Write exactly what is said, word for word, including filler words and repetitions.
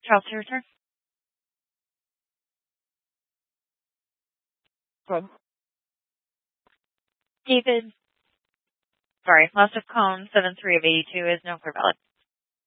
Charles, your turn. Well, David, sorry, loss of cone, seven three of eighty-two is no clear valid.